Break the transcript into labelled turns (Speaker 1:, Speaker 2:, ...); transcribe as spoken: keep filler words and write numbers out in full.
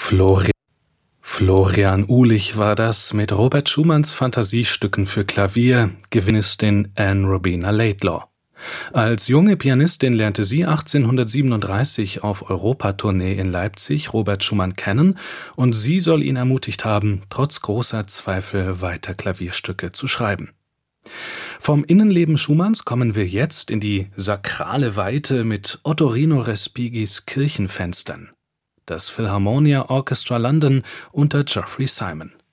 Speaker 1: Flori Florian Uhlich war das mit Robert Schumanns Fantasiestücken für Klavier, Gewinnistin Anne Robina Laidlaw. Als junge Pianistin lernte sie achtzehnhundertsiebenunddreißig auf Europatournee in Leipzig Robert Schumann kennen und sie soll ihn ermutigt haben, trotz großer Zweifel weiter Klavierstücke zu schreiben. Vom Innenleben Schumanns kommen wir jetzt in die sakrale Weite mit Ottorino Respigis Kirchenfenstern. Das Philharmonia Orchestra London unter Geoffrey Simon.